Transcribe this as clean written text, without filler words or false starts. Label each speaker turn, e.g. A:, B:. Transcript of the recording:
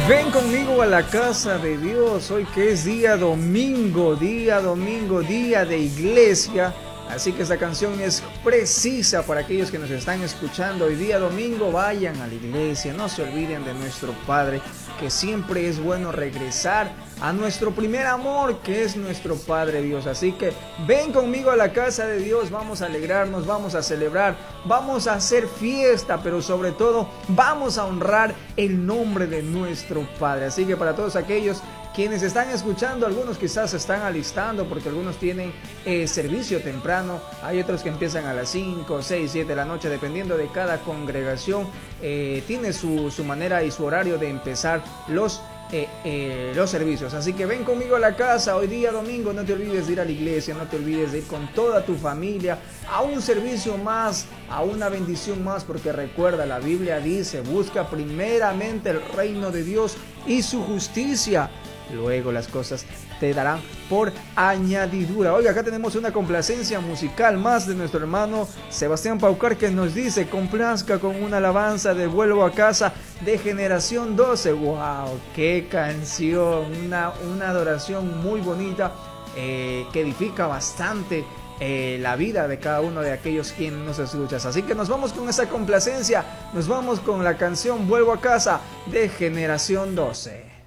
A: Ven conmigo a la casa de Dios, hoy que es día domingo, día de iglesia. Así que esta canción es precisa para aquellos que nos están escuchando. Hoy día domingo, vayan a la iglesia, no se olviden de nuestro Padre, que siempre es bueno regresar a nuestro primer amor, que es nuestro Padre Dios. Así que ven conmigo a la casa de Dios, vamos a alegrarnos, vamos a celebrar, vamos a hacer fiesta, pero sobre todo vamos a honrar el nombre de nuestro Padre. Así que para todos aquellos quienes están escuchando, algunos quizás se están alistando porque algunos tienen servicio temprano, hay otros que empiezan a las 5, 6, 7 de la noche, dependiendo de cada congregación, tiene su manera y su horario de empezar los servicios. Así que ven conmigo a la casa hoy día domingo, no te olvides de ir a la iglesia, no te olvides de ir con toda tu familia a un servicio más, a una bendición más, porque recuerda, la Biblia dice, busca primeramente el reino de Dios y su justicia, luego las cosas te darán por añadidura. Oiga, acá tenemos una complacencia musical más de nuestro hermano Sebastián Paucar, que nos dice: complazca con una alabanza de Vuelvo a Casa de Generación 12. ¡Wow! ¡Qué canción! Una adoración muy bonita, que edifica bastante la vida de cada uno de aquellos quienes nos escuchas. Así que nos vamos con esa complacencia, nos vamos con la canción Vuelvo a Casa de Generación 12.